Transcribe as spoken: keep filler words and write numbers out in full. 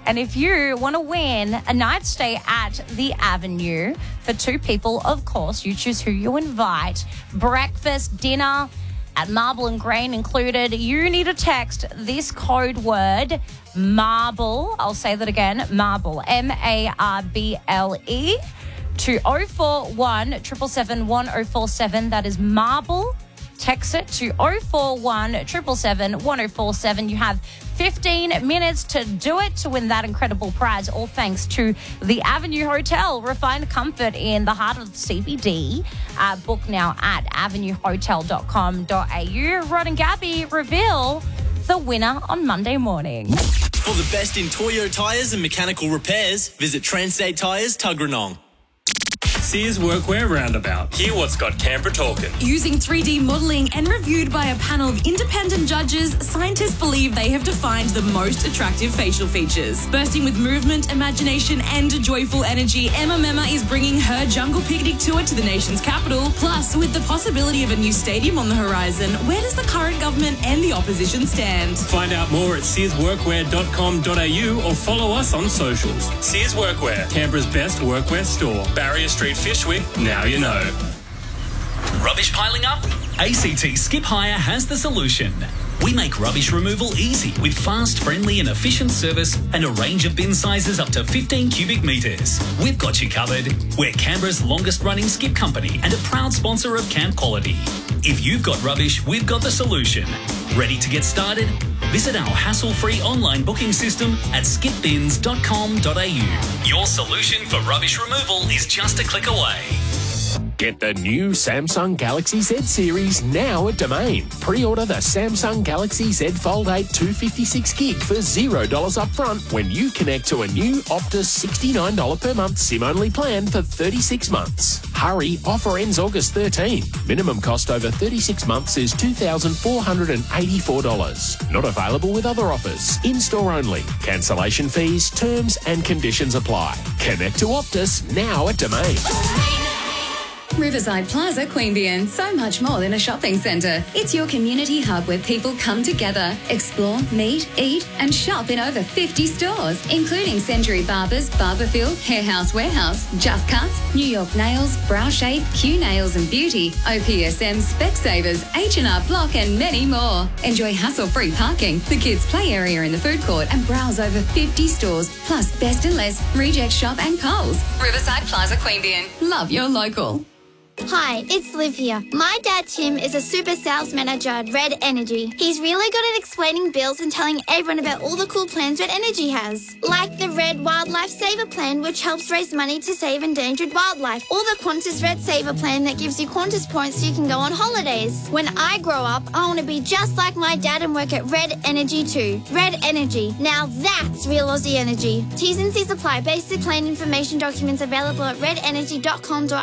And if you want to win a night stay at the Avenue for two people, of course, you choose who you invite. Breakfast, dinner at Marble and Grain included. You need to text this code word, MARBLE. I'll say that again, MARBLE, M A R B L E, to oh four one, seven seven seven, one oh four seven. That is MARBLE. Text it to oh four one, seven seven seven, one oh four seven. You have fifteen minutes to do it to win that incredible prize, all thanks to the Avenue Hotel. Refined comfort in the heart of the C B D. Uh, book now at avenue hotel dot com dot a u. Rod and Gabby reveal the winner on Monday morning. For the best in Toyo tyres and mechanical repairs, visit Transtate Tyres, Tuggeranong. Sears Workwear Roundabout. Hear what's got Canberra talking. Using three D modelling and reviewed by a panel of independent judges, scientists believe they have defined the most attractive facial features. Bursting with movement, imagination and joyful energy, Emma Memma is bringing her Jungle Picnic tour to the nation's capital. Plus, with the possibility of a new stadium on the horizon, where does the current government and the opposition stand? Find out more at sears workwear dot com dot a u or follow us on socials. Sears Workwear, Canberra's best workwear store. Barrier Street, Fishwick, now you know. Rubbish piling up? A C T Skip Hire has the solution. We make rubbish removal easy with fast, friendly and efficient service and a range of bin sizes up to fifteen cubic metres. We've got you covered. We're Canberra's longest running skip company and a proud sponsor of Camp Quality. If you've got rubbish, we've got the solution. Ready to get started? Visit our hassle-free online booking system at skip bins dot com dot a u. Your solution for rubbish removal is just a click away. Get the new Samsung Galaxy Z series now at Domain. Pre-order the Samsung Galaxy Z Fold eight two fifty-six gig for zero dollars upfront when you connect to a new Optus sixty-nine dollars per month SIM-only plan for thirty-six months. Hurry, offer ends August thirteenth. Minimum cost over thirty-six months is two thousand four hundred eighty-four dollars. Not available with other offers. In-store only. Cancellation fees, terms and conditions apply. Connect to Optus now at Domain. Riverside Plaza, Queanbeyan, so much more than a shopping centre. It's your community hub where people come together, explore, meet, eat and shop in over fifty stores, including Century Barbers, Barberfield, Hair House Warehouse, Just Cuts, New York Nails, Brow Shape, Q Nails and Beauty, O P S M, Specsavers, H and R Block and many more. Enjoy hassle-free parking, the kids' play area in the food court and browse over fifty stores, plus Best and Less, Reject Shop and Coles. Riverside Plaza, Queanbeyan. Love your local. Hi, it's Liv here. My dad Tim is a super sales manager at Red Energy. He's really good at explaining bills and telling everyone about all the cool plans Red Energy has. Like the Red Wildlife Saver Plan, which helps raise money to save endangered wildlife. Or the Qantas Red Saver Plan that gives you Qantas points so you can go on holidays. When I grow up, I want to be just like my dad and work at Red Energy too. Red Energy. Now that's real Aussie energy. T's and C's apply. Basic plan information documents available at red energy dot com dot